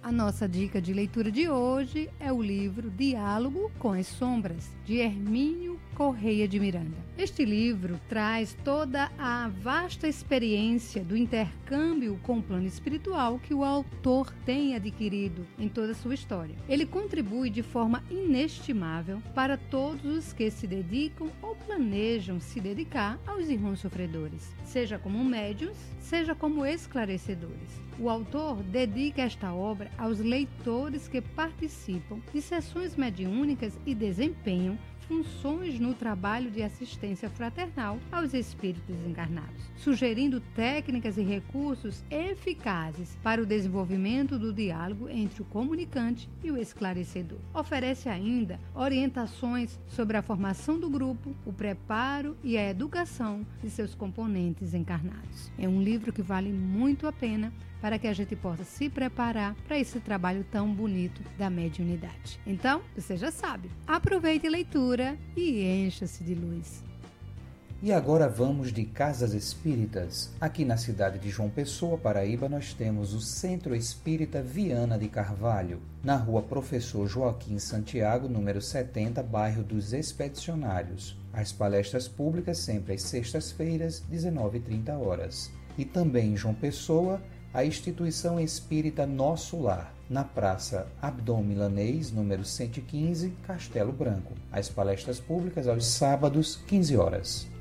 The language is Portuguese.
A nossa dica de leitura de hoje é o livro Diálogo com as Sombras, de Hermínio Correia de Miranda. Este livro traz toda a vasta experiência do intercâmbio com o plano espiritual que o autor tem adquirido em toda a sua história. Ele contribui de forma inestimável para todos os que se dedicam ou planejam se dedicar aos irmãos sofredores, seja como médiuns, seja como esclarecedores. O autor dedica esta obra aos leitores que participam de sessões mediúnicas e desempenham funções no trabalho de assistência fraternal aos espíritos encarnados, sugerindo técnicas e recursos eficazes para o desenvolvimento do diálogo entre o comunicante e o esclarecedor. Oferece ainda orientações sobre a formação do grupo, o preparo e a educação de seus componentes encarnados. É um livro que vale muito a pena para que a gente possa se preparar para esse trabalho tão bonito da mediunidade. Então, você já sabe, aproveite a leitura e encha-se de luz. E agora vamos de Casas Espíritas. Aqui na cidade de João Pessoa, Paraíba, nós temos o Centro Espírita Viana de Carvalho, na rua Professor Joaquim Santiago, número 70, bairro dos Expedicionários. As palestras públicas sempre às sextas-feiras, 19h30. E também em João Pessoa, a Instituição Espírita Nosso Lar, na Praça Abdom Milanês, número 115, Castelo Branco. As palestras públicas aos sábados, 15h.